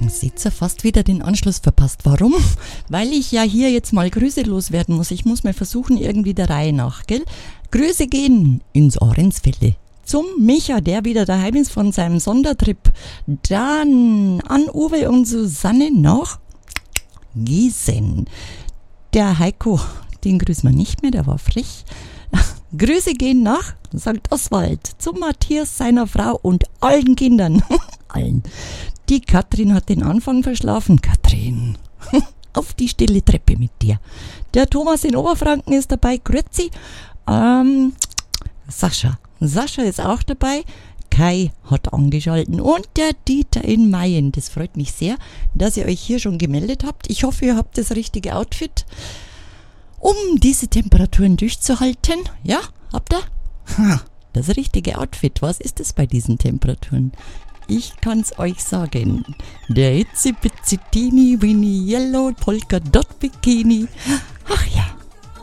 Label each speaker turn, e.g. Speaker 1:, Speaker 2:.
Speaker 1: Seht ihr, fast wieder den Anschluss verpasst. Warum? Weil ich ja hier jetzt mal Grüße loswerden muss. Ich muss mal versuchen, irgendwie der Reihe nach, gell? Grüße gehen ins Ahrensfelde zum Micha, der wieder daheim ist von seinem Sondertrip. Dann an Uwe und Susanne nach Gießen. Der Heiko, den grüßen wir nicht mehr, der war frech. Grüße gehen nach St. Oswald zum Matthias, seiner Frau und allen Kindern. Allen. Die Katrin hat den Anfang verschlafen. Katrin, auf die stille Treppe mit dir. Der Thomas in Oberfranken ist dabei. Grüezi. Sascha ist auch dabei. Kai hat angeschalten und der Dieter in Mayen. Das freut mich sehr, dass ihr euch hier schon gemeldet habt. Ich hoffe, ihr habt das richtige Outfit, um diese Temperaturen durchzuhalten. Ja, habt ihr? Das richtige Outfit. Was ist es bei diesen Temperaturen? Ich kann's euch sagen. Der Itzy Bitsy Teeny Winnie Yellow Polka Dot Bikini. Ach ja.